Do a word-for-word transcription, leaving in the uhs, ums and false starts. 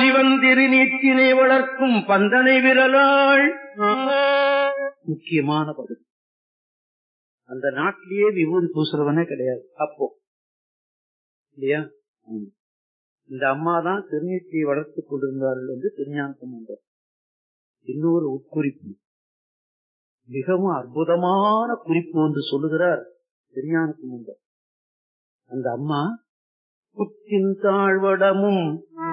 சிவன் திருநீற்றினை வளர்க்கும் பந்தனை விரலாள். முக்கியமான பகுதி. அந்த நாட்டிலேயே விபூதி பூசுறவனே கிடையாது அப்போ இல்லையா. இந்த அம்மா தான் திருநீற்றியை வளர்த்துக் கொண்டிருந்தார்கள் என்று திருஞான சம்பந்தர். இன்னொரு உட்குறிப்பு, மிகவும் அற்புதமான குறிப்பு ஒன்று சொல்லுகிறார் திருஞான சம்பந்தர். அந்த அம்மா புத்தின் தாழ்வடமும்